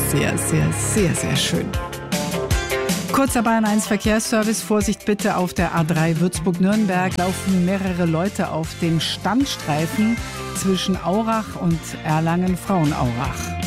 sehr, sehr, sehr, sehr schön. Kurzer Bayern 1 Verkehrsservice. Vorsicht bitte, auf der A3 Würzburg-Nürnberg laufen mehrere Leute auf dem Standstreifen zwischen Aurach und Erlangen-Frauenaurach.